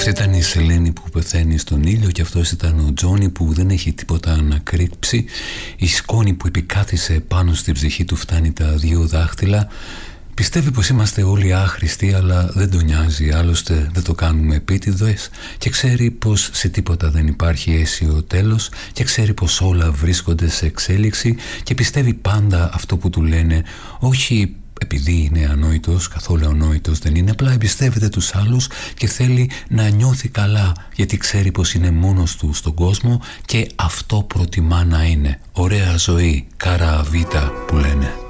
Αυτή ήταν η Σελήνη που πεθαίνει στον ήλιο και αυτός ήταν ο Τζόνι που δεν έχει τίποτα να κρύψει. Η σκόνη που επικάθισε πάνω στην ψυχή του φτάνει τα 2 δάχτυλα. Πιστεύει πως είμαστε όλοι άχρηστοι, αλλά δεν τον νοιάζει, άλλωστε δεν το κάνουμε επίτηδες, και ξέρει πως σε τίποτα δεν υπάρχει αίσιο τέλος και ξέρει πως όλα βρίσκονται σε εξέλιξη και πιστεύει πάντα αυτό που του λένε, όχι επειδή είναι ανόητος, καθόλου ανόητος δεν είναι, απλά εμπιστεύεται τους άλλους και θέλει να νιώθει καλά γιατί ξέρει πως είναι μόνος του στον κόσμο και αυτό προτιμά να είναι. Ωραία ζωή, καραβίτα που λένε.